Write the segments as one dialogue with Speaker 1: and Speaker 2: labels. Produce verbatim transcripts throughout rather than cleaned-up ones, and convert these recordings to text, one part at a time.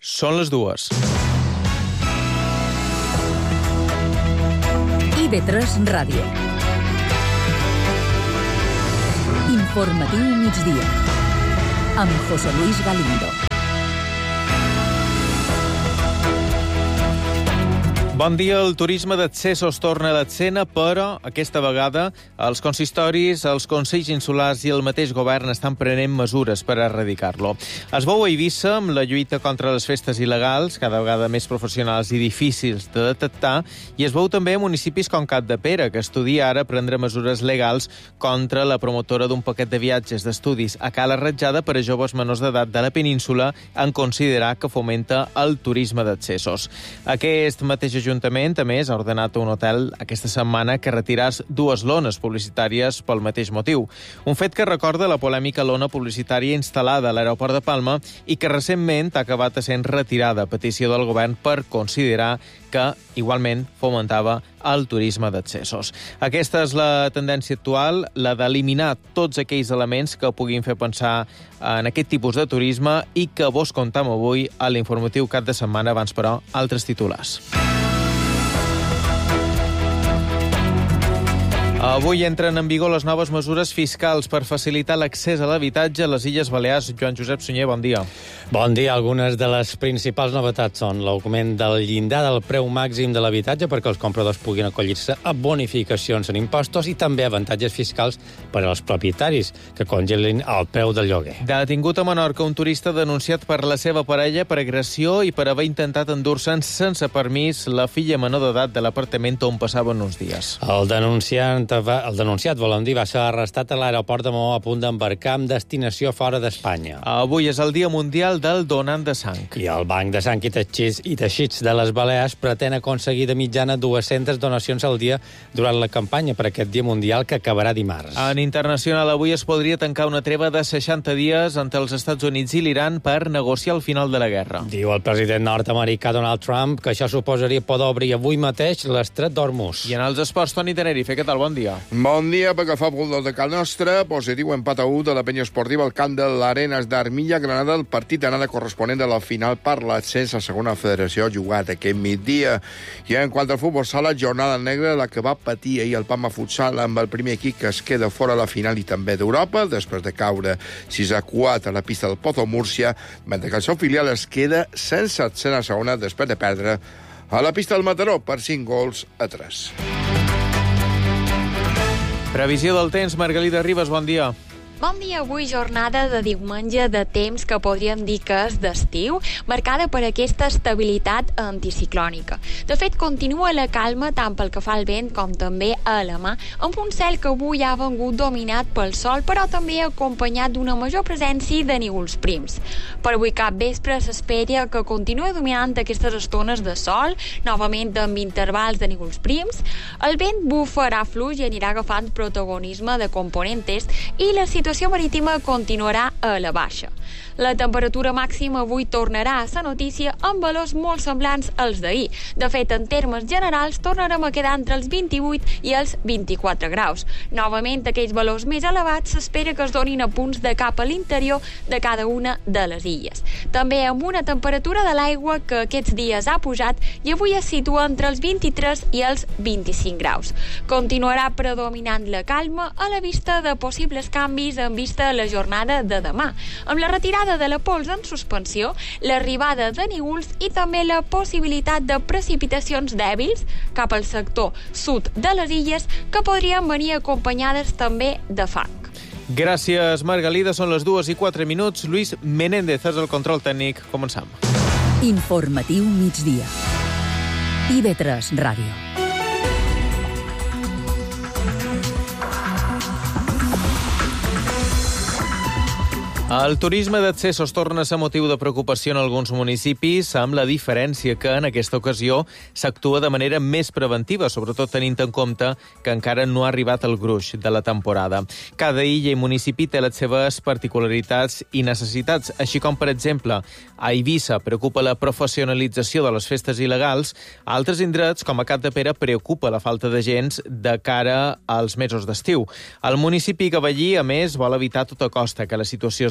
Speaker 1: Són les dues.
Speaker 2: I V tres Ràdio. Informatiu migdia. Amb José Luis Galindo.
Speaker 1: Bon dia. El turisme d'accessos torna a l'escena, però aquesta vegada els consistoris, els consells insulars i el mateix govern estan prenent mesures per erradicar-lo. Es veu a Eivissa amb la lluita contra les festes il·legals, cada vegada més professionals i difícils de detectar, i es veu també a municipis com Capdepera, que estudia ara prendre mesures legals contra la promotora d'un paquet de viatges d'estudis a Cala Ratjada per a joves menors d'edat de la península en considerar que fomenta el turisme d'accessos. Aquest mateix L'Ajuntament, a més, ha ordenat a un hotel aquesta setmana que retiràs dues lones publicitàries pel mateix motiu. Un fet que recorda la polèmica lona publicitària instal·lada a l'aeroport de Palma i que recentment ha acabat sent retirada a petició del govern per considerar que igualment fomentava el turisme d'accessos. Aquesta és la tendència actual, la d'eliminar tots aquells elements que puguin fer pensar en aquest tipus de turisme i que vos contam avui a l'informatiu cap de setmana. Abans, però, altres titulars. Avui entren en vigor les noves mesures fiscals per facilitar l'accés a l'habitatge a les Illes Balears. Joan Josep Sunyer, bon dia.
Speaker 3: Bon dia. Algunes de les principals novetats són l'augment del llindar del preu màxim de l'habitatge perquè els compradors puguin acollir-se a bonificacions en impostos i també avantatges fiscals per als propietaris que congelin el preu del lloguer.
Speaker 1: Detingut a Menorca un turista denunciat per la seva parella per agressió i per haver intentat endur-se'n sense permís la filla menor d'edat de l'apartament on passaven uns dies.
Speaker 3: El denunciant va, el denunciat, volem dir, va ser arrestat a l'aeroport de Maó a punt d'embarcar amb destinació fora d'Espanya.
Speaker 1: Avui és el Dia Mundial del Donant de Sang.
Speaker 3: I el Banc de Sang i Teixits, i Teixits de les Balears pretén aconseguir de mitjana dues-centes donacions al dia durant la campanya per aquest Dia Mundial que acabarà dimarts.
Speaker 1: En internacional, avui es podria tancar una treva de seixanta dies entre els Estats Units i l'Iran per negociar el final de la guerra.
Speaker 3: Diu el president nord-americà Donald Trump que això suposaria poder obrir avui mateix l'estret d'Hormuz.
Speaker 1: I en els esports, Toni Tenerife, què tal? Bon dia.
Speaker 4: Bon dia, perquè fa futbol de Cal Nostra, positiu empat a u de la penya esportiva al camp de l'Arenas d'Armilla, Granada, el partit d'anada corresponent de la final per l'ascens a segona federació jugat aquest migdia. I en quant al futbol sala, jornada negra, la que va patir ahir el Palma Futsal amb el primer equip que es queda fora a la final i també d'Europa, després de caure sis a quatre a la pista del Pozo Múrcia, mentre que el seu filial es queda sense ascens a segona després de perdre a la pista del Mataró per cinc gols a tres.
Speaker 1: Previsió del temps, Margalida Ribas, bon dia.
Speaker 5: Bon dia. Avui jornada de diumenge de temps que podríem dir que és d'estiu, marcada per aquesta estabilitat anticiclònica. De fet, continua la calma tant pel que fa al vent com també a la mà, amb un cel que avui ha vengut dominat pel sol, però també acompanyat d'una major presència de núvols prims. Per avui cap vespre s'espera que continua dominant aquestes estones de sol, novament amb intervals de núvols prims. El vent bufarà fluix i anirà agafant protagonisme de component est i la situació La situació marítima continuarà a la baixa. La temperatura màxima avui tornarà a ser notícia amb valors molt semblants als d'ahir. De fet, en termes generals, tornarem a quedar entre els vint-i-vuit i els vint-i-quatre graus. Novament, aquells valors més elevats s'espera que es donin a punts de cap a l'interior de cada una de les illes. També amb una temperatura de l'aigua que aquests dies ha pujat i avui es situa entre els vint-i-tres i els vint-i-cinc graus. Continuarà predominant la calma a la vista de possibles canvis en vista a la jornada de demà, amb la retirada de la pols en suspensió, l'arribada de núvols i també la possibilitat de precipitacions dèbils cap al sector sud de les illes que podrien venir acompanyades també de fang.
Speaker 1: Gràcies, Margalida. Són les dues i quatre minuts. Luis Menéndez és el control tècnic. Començam.
Speaker 2: Informatiu migdia. I V tres Ràdio.
Speaker 1: El turisme d'accessos torna a ser motiu de preocupació en alguns municipis, amb la diferència que en aquesta ocasió s'actua de manera més preventiva, sobretot tenint en compte que encara no ha arribat el gruix de la temporada. Cada illa i municipi té les seves particularitats i necessitats, així com, per exemple, a Eivissa preocupa la professionalització de les festes il·legals, a altres indrets, com a Capdepera, preocupa la falta d'agents de cara als mesos d'estiu. El municipi cavallí, a més, vol evitar a tota costa que la situació es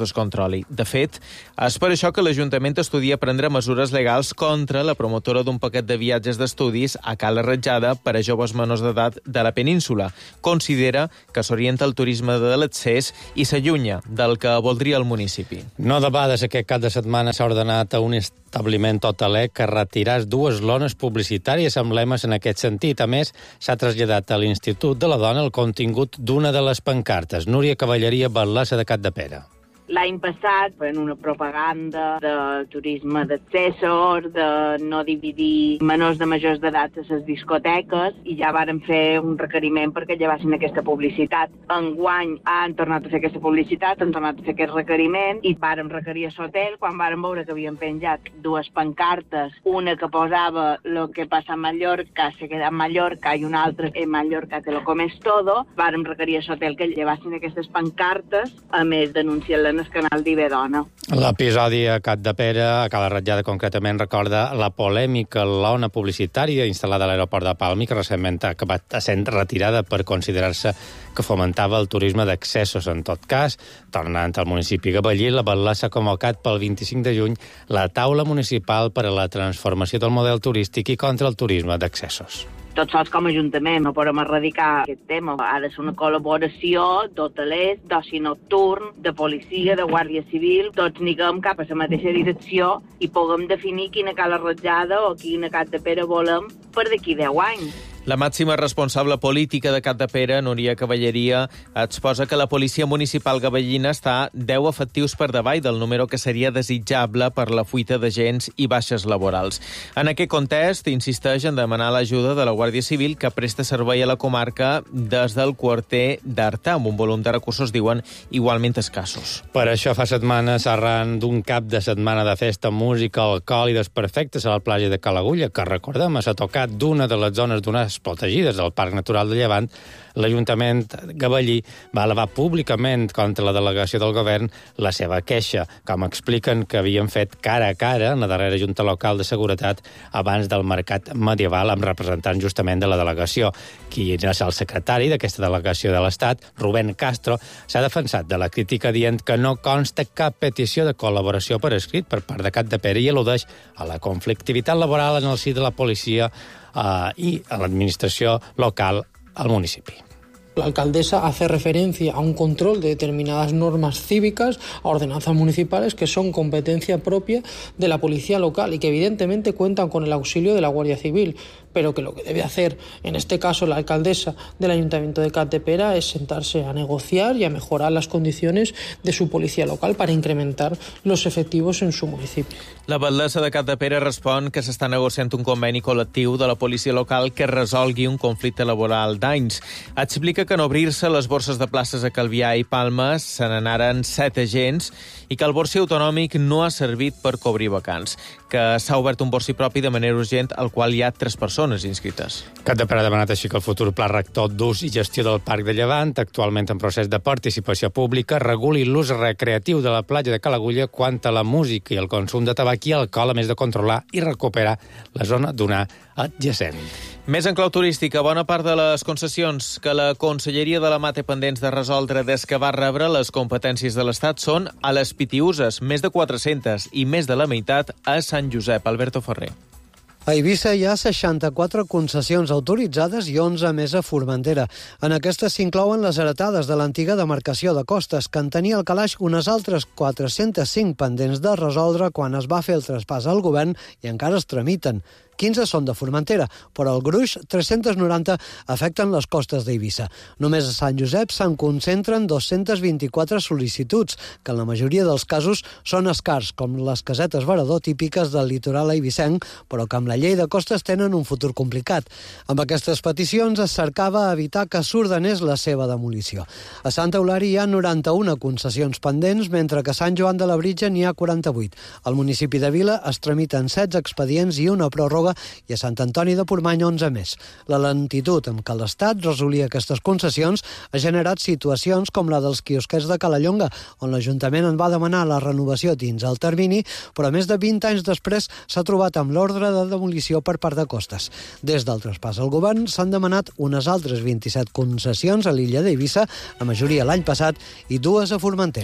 Speaker 1: descontroli. De fet, és per això que l'Ajuntament estudia prendre mesures legals contra la promotora d'un paquet de viatges d'estudis a Cala Ratjada per a joves menors d'edat de la península. Considera que s'orienta al turisme de l'accés i s'allunya del que voldria el municipi.
Speaker 3: No debades, aquest cap de setmana s'ha ordenat a un establiment hoteler que retiràs dues lones publicitàries amb lemes en aquest sentit. A més, s'ha traslladat a l'Institut de la Dona el contingut d'una de les pancartes. Núria Cavalleria, batlessa de Capdepera.
Speaker 6: L'any passat, fent una propaganda de turisme d'accessors, de no dividir menors de majors d'edat a les discoteques, i ja varen fer un requeriment perquè llevassin aquesta publicitat. Enguany han tornat a fer aquesta publicitat, han tornat a fer aquest requeriment, i vàrem requerir a l'hotel, quan vàrem veure que havien penjat dues pancartes, una que posava lo que passa a Mallorca se queda en Mallorca i una altra en Mallorca te lo comes todo, vàrem requerir a l'hotel que llevassin aquestes pancartes, a més denunciar-la en el canal d'Ibedona.
Speaker 3: L'episodi a Capdepera, a Cala Ratjada concretament, recorda la polèmica lona publicitària instal·lada a l'aeroport de Palma, que recentment ha acabat sent retirada per considerar-se que fomentava el turisme d'accessos. En tot cas, tornant al municipi Gavellí, la batlessa ha convocat pel vint-i-cinc de juny la taula municipal per a la transformació del model turístic i contra el turisme d'accessos.
Speaker 6: Tots sols com a Ajuntament no podem erradicar aquest tema. Ha de ser una col·laboració d'hotelers, d'oci nocturn, de policia, de guàrdia civil. Tots anirem cap a la mateixa direcció i puguem definir quina Cala Ratjada o quina Capdepera volem per d'aquí deu anys.
Speaker 1: La màxima responsable política de Capdepera, Núria Cavalleria, exposa que la policia municipal gavellina està deu efectius per davall del número que seria desitjable per la fuita d'agents i baixes laborals. En aquest context, insisteix en demanar l'ajuda de la Guàrdia Civil, que presta servei a la comarca des del quarter d'Artà, amb un volum de recursos, diuen, igualment escassos.
Speaker 3: Per això fa setmanes, arran d'un cap de setmana de festa, música, alcohol i desperfectes a la platja de Calagulla, que recordem s'ha tocat d'una de les zones d'unes protegides del Parc Natural de Llevant, l'Ajuntament Gavellí va elevar públicament contra la delegació del govern la seva queixa, com expliquen que havien fet cara a cara en la darrera Junta Local de Seguretat abans del mercat medieval amb representants justament de la delegació. Qui és el secretari d'aquesta delegació de l'Estat, Rubén Castro, s'ha defensat de la crítica dient que no consta cap petició de col·laboració per escrit per part de Capdepera i al·ludeix a la conflictivitat laboral en el si de la policia Uh, i a l'administració local al municipi.
Speaker 7: La alcaldesa hace referencia a un control de determinadas normas cívicas, a ordenanzas municipales que son competencia propia de la policía local y que evidentemente cuentan con el auxilio de la Guardia Civil, pero que lo que debe hacer, en este caso la alcaldesa del Ayuntamiento de Capdepera, es sentarse a negociar y a mejorar las condiciones de su policía local para incrementar los efectivos en su municipio.
Speaker 1: La batlessa de Capdepera respon que s'està negociant un conveni col·lectiu de la policia local que resolgui un conflicte laboral d'anys. Explica que en obrir-se les borses de places a Calvià i Palma se n'anaren set agents i que el borsi autonòmic no ha servit per cobrir vacants, que s'ha obert un borsi propi de manera urgent al qual hi ha tres persones inscrites.
Speaker 3: Capdepera ha demanat així que el futur pla rector d'ús i gestió del Parc de Llevant, actualment en procés de participació pública, reguli l'ús recreatiu de la platja de Calagulla quant a la música i el consum de tabac i alcohol, a més de controlar i recuperar la zona d'una adjacent.
Speaker 1: Més en clau turística, bona part de les concessions que la Conselleria de la Mar té pendents de resoldre des que va rebre les competències de l'Estat són a les Pitiüses, més de quatre-centes, i més de la meitat a Sant Josep. Alberto Ferrer.
Speaker 8: A Eivissa hi ha seixanta-quatre concessions autoritzades i onze més a Formentera. En aquestes s'inclouen les heretades de l'antiga demarcació de costes, que en tenia al calaix unes altres quatre-cents cinc pendents de resoldre quan es va fer el traspàs al govern i encara es tramiten. quinze són de Formentera, però el gruix, tres-cents noranta, afecten les costes d'Eivissa. Només a Sant Josep se'n concentren dos-cents vint-i-quatre sol·licituds, que en la majoria dels casos són escars, com les casetes varador típiques del litoral eivissenc, però que amb la llei de costes tenen un futur complicat. Amb aquestes peticions es cercava evitar que s'ordenés la seva demolició. A Santa Eulària hi ha noranta-una concessions pendents, mentre que a Sant Joan de Labritja n'hi ha quaranta-vuit. Al municipi de Vila es tramiten setze expedients i una pròrroga i a Sant Antoni de Portmany onze més. La lentitud amb què l'Estat resolia aquestes concessions ha generat situacions com la dels quiosquers de Calallonga, on l'Ajuntament en va demanar la renovació dins el termini, però més de vint anys després s'ha trobat amb l'ordre de demolició per part de costes. Des del traspàs al govern s'han demanat unes altres vint-i-set concessions a l'illa d'Eivissa, la majoria l'any passat, i dues a Formentera.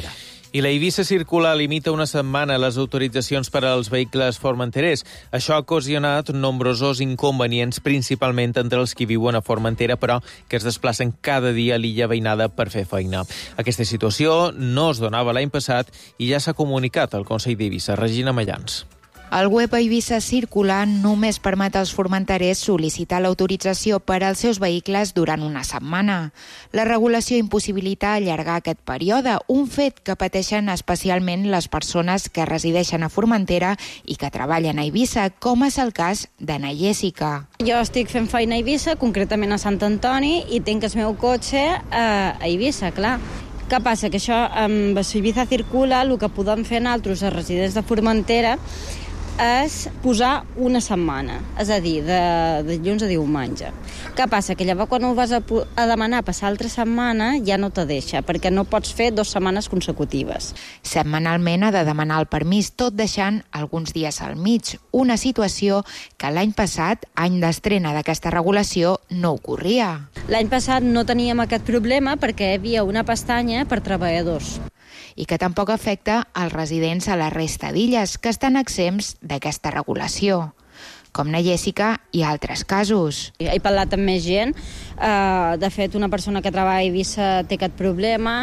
Speaker 1: I la Eivissa Circular limita una setmana les autoritzacions per als vehicles formenterers. Això ha ocasionat nombrosos inconvenients, principalment entre els que viuen a Formentera, però que es desplacen cada dia a l'illa veïnada per fer feina. Aquesta situació no es donava l'any passat i ja s'ha comunicat al Consell d'Eivissa. Regina Mallans.
Speaker 9: El web Eivissa Circular només permet als formenterers sol·licitar l'autorització per als seus vehicles durant una setmana. La regulació impossibilita allargar aquest període, un fet que pateixen especialment les persones que resideixen a Formentera i que treballen a Eivissa, com és el cas d'Anna Jessica.
Speaker 10: Jo estic fent feina a Eivissa, concretament a Sant Antoni, i tinc el meu cotxe a Eivissa, clar. Què passa? Que això, amb Eivissa Circular, el que podem fer nosaltres, els residents de Formentera, és posar una setmana, és a dir, de, de dilluns a diumenge. Què passa? Que llavors quan ho vas a, a demanar passar altra setmana ja no te deixa, perquè no pots fer dues setmanes consecutives.
Speaker 9: Setmanalment ha de demanar el permís, tot deixant alguns dies al mig, una situació que l'any passat, any d'estrena d'aquesta regulació, no ocorria.
Speaker 10: L'any passat no teníem aquest problema perquè hi havia una pestanya per treballadors.
Speaker 9: I que tampoc afecta els residents a la resta d'illes, que estan exempts d'aquesta regulació, com na Jessica i altres casos.
Speaker 10: He parlat amb més gent. Uh, de fet, una persona que treballa a Eivissa té aquest problema.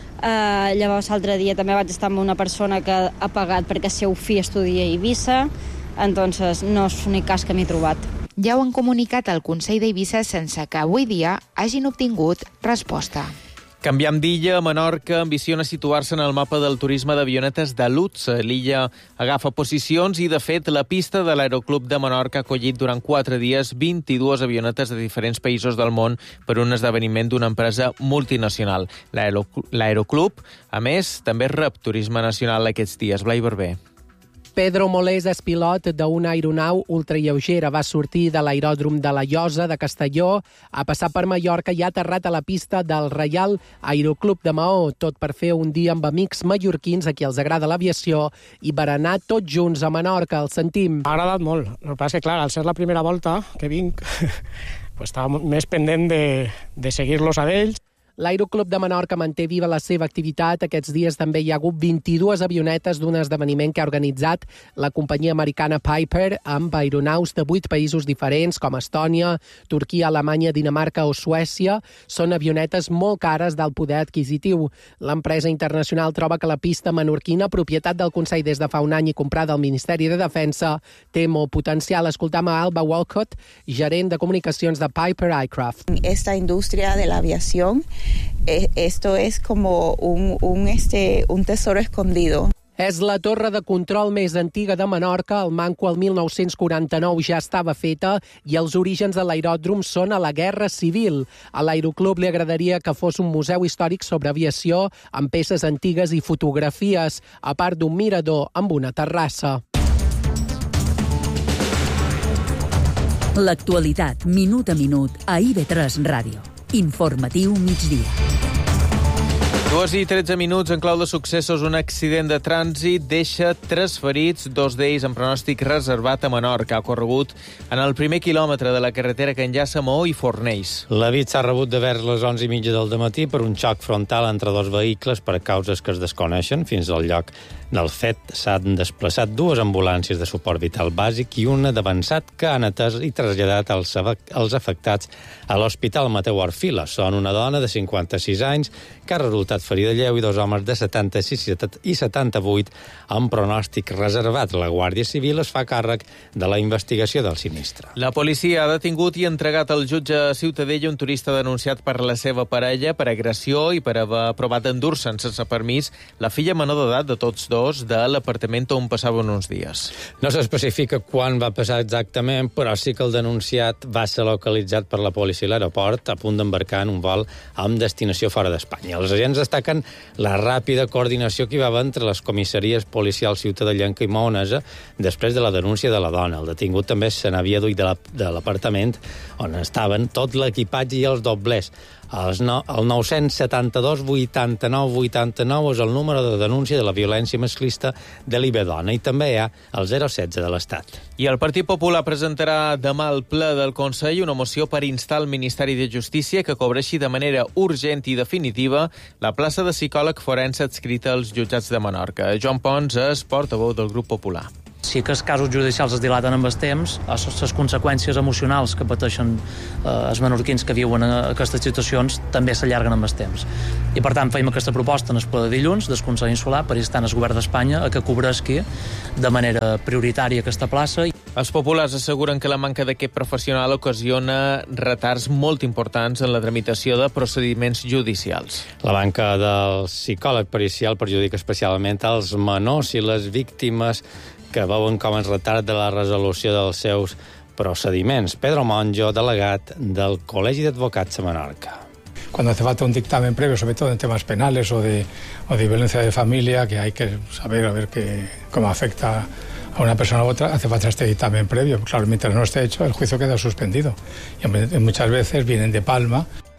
Speaker 10: Uh, llavors, l'altre dia també vaig estar amb una persona que ha pagat perquè el seu fill estudia a Eivissa. Entonces, no és l'únic cas que m'he trobat.
Speaker 9: Ja ho han comunicat al Consell d'Eivissa sense que avui dia hagin obtingut resposta.
Speaker 1: Canviant d'illa, Menorca ambiciona situar-se en el mapa del turisme d'avionetes de luxe. L'illa agafa posicions i, de fet, la pista de l'Aeroclub de Menorca ha acollit durant quatre dies vint-i-dues avionetes de diferents països del món per un esdeveniment d'una empresa multinacional. L'Aeroclub, a més, també rep turisme nacional aquests dies. Blai Barber.
Speaker 11: Pedro Molés és pilot d'una aeronau ultralleugera. Va sortir de l'aeròdrom de la Llosa de Castelló, ha passat per Mallorca i ha aterrat a la pista del Reial Aeroclub de Maó, tot per fer un dia amb amics mallorquins a qui els agrada l'aviació i per anar tots junts a Menorca. El sentim.
Speaker 12: M'ha agradat molt. El que passa és que, clar, al ser la primera volta que vinc, pues estava més pendent de, de seguir-los a ells.
Speaker 11: L'Aeroclub de Menorca manté viva la seva activitat. Aquests dies també hi ha hagut vint-i-dues avionetes d'un esdeveniment que ha organitzat la companyia americana Piper amb aeronaus de vuit països diferents com Estònia, Turquia, Alemanya, Dinamarca o Suècia. Són avionetes molt cares del poder adquisitiu. L'empresa internacional troba que la pista menorquina, propietat del Consell des de fa un any i comprada al Ministeri de Defensa, té molt potencial. Escoltam a Alba Walcott, gerent de comunicacions de Piper Aircraft.
Speaker 13: Esta industria de la aviación, esto es como un, un, este, un tesoro escondido.
Speaker 11: És la torre de control més antiga de Menorca. El manco el mil nou-cents quaranta-nou ja estava feta i els orígens de l'aeròdrom són a la Guerra Civil. A l'Aeroclub li agradaria que fos un museu històric sobre aviació amb peces antigues i fotografies, a part d'un mirador amb una terrassa.
Speaker 2: L'actualitat, minut a minut, a I V tres Ràdio. Informatiu migdia.
Speaker 1: Dues i tretze minuts en clau de successos. Un accident de trànsit deixa tres ferits, dos d'ells amb pronòstic reservat a Menorca. Ha ocorregut en el primer quilòmetre de la carretera que enllaça Maó i Fornells.
Speaker 3: L'avís s'ha rebut de vers les onze i mitja del dematí per un xoc frontal entre dos vehicles per causes que es desconeixen. Fins al lloc del fet s'han desplaçat dues ambulàncies de suport vital bàsic i una d'avançat que han atès i traslladat els, els afectats a l'Hospital Mateu Orfila. Són una dona de cinquanta-sis anys que ha resultat ferida lleu i dos homes de setanta-sis i setanta-vuit amb pronòstic reservat. La Guàrdia Civil es fa càrrec de la investigació del sinistre.
Speaker 1: La policia ha detingut i entregat al jutge a Ciutadella un turista denunciat per la seva parella per agressió i per haver provat endur-se'n sense permís la filla menor d'edat de tots dos de l'apartament on passaven uns dies.
Speaker 3: No s'especifica quan va passar exactament, però sí que el denunciat va ser localitzat per la policia a l'aeroport a punt d'embarcar en un vol amb destinació fora d'Espanya. Els agents destaquen la ràpida coordinació que hi va haver entre les comissaries policials ciutadellenca i maonesa després de la denúncia de la dona. El detingut també se n'havia duit de l'apartament on estaven tot l'equipatge i els doblers. El, no, el nou-cents setanta-dos vuitanta-nou vuitanta-nou és el número de denúncia de la violència masclista de l'I B Dona i també hi ha el zero setze de l'Estat.
Speaker 1: I el Partit Popular presentarà demà al ple del Consell una moció per instar el Ministeri de Justícia que cobreixi de manera urgent i definitiva la plaça de psicòleg forense adscrita als jutjats de Menorca. Joan Pons és portaveu del Grup Popular.
Speaker 14: Si que els casos judicials es dilaten amb el temps, les conseqüències emocionals que pateixen eh, els menorquins que viuen a aquestes situacions també s'allarguen amb el temps. I per tant feim aquesta proposta en el ple de dilluns del Consell Insular per instar el govern d'Espanya a que cobresqui de manera prioritària aquesta plaça.
Speaker 1: Els populars asseguren que la manca d'aquest professional ocasiona retards molt importants en la tramitació de procediments judicials.
Speaker 3: La manca del psicòleg pericial perjudica especialment els menors i les víctimes que veuen com es retard de la resolució dels seus procediments. Pedro Monjo, delegat del Col·legi d'Advocats de Menorca.
Speaker 15: Cuando hace falta un dictamen previo, sobre todo en temas penales o de, o de violencia de familia, que hay que saber a ver qué, cómo afecta a una persona u otra, hace falta este dictamen previo. Claro, mientras no esté hecho, el juicio queda suspendido. Y muchas veces vienen de palma.